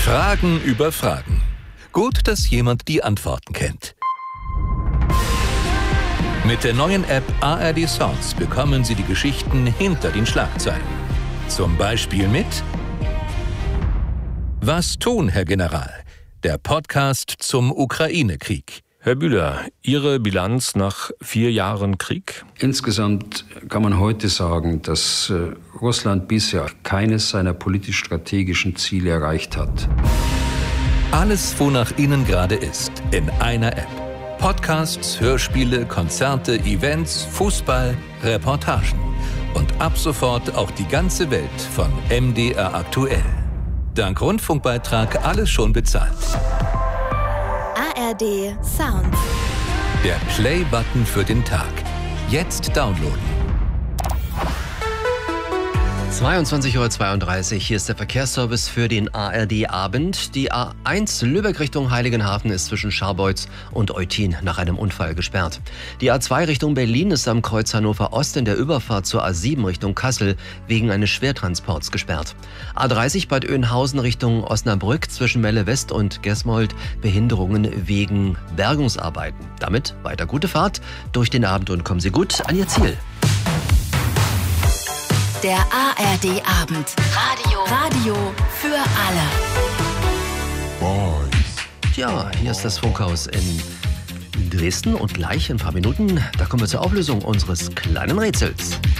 Fragen über Fragen. Gut, dass jemand die Antworten kennt. Mit der neuen App ARD Sounds bekommen Sie die Geschichten hinter den Schlagzeilen. Zum Beispiel mit Was tun, Herr General? Der Podcast zum Ukraine-Krieg. Herr Bühler, Ihre Bilanz nach 4 Jahren Krieg? Insgesamt kann man heute sagen, dass Russland bisher keines seiner politisch-strategischen Ziele erreicht hat. Alles, wonach Ihnen gerade ist, in einer App. Podcasts, Hörspiele, Konzerte, Events, Fußball, Reportagen. Und ab sofort auch die ganze Welt von MDR aktuell. Dank Rundfunkbeitrag alles schon bezahlt. ARD Sounds. Der Play-Button für den Tag. Jetzt downloaden. 22:32 Uhr, hier ist der Verkehrsservice für den ARD-Abend. Die A1 Lübeck Richtung Heiligenhafen ist zwischen Scharbeutz und Eutin nach einem Unfall gesperrt. Die A2 Richtung Berlin ist am Kreuz Hannover Ost in der Überfahrt zur A7 Richtung Kassel wegen eines Schwertransports gesperrt. A30 Bad Oeynhausen Richtung Osnabrück zwischen Melle West und Gesmold Behinderungen wegen Bergungsarbeiten. Damit weiter gute Fahrt durch den Abend und kommen Sie gut an Ihr Ziel. Der ARD-Abend. Radio für alle. Tja, hier ist das Funkhaus in Dresden und gleich in ein paar Minuten, da kommen wir zur Auflösung unseres kleinen Rätsels.